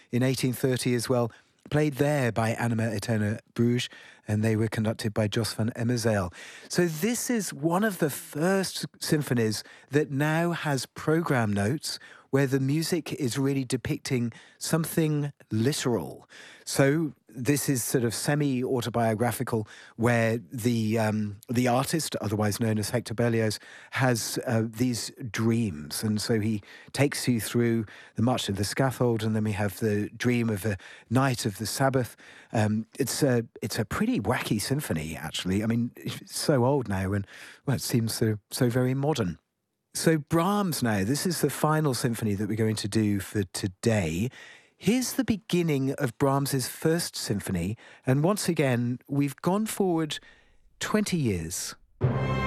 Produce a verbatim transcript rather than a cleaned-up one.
in eighteen thirty as well, played there by Anima Eterna Bruges, and they were conducted by Jos van Emmerzeel. So this is one of the first symphonies that now has program notes where the music is really depicting something literal. So this is sort of semi-autobiographical, where the um, the artist, otherwise known as Hector Berlioz, has uh, these dreams. And so he takes you through the March to the Scaffold, and then we have the dream of a night of the Sabbath. Um, it's, a, it's a pretty wacky symphony, actually. I mean, it's so old now, and well, it seems so, so very modern. So Brahms now, this is the final symphony that we're going to do for today. Here's the beginning of Brahms's first symphony, and once again, we've gone forward twenty years.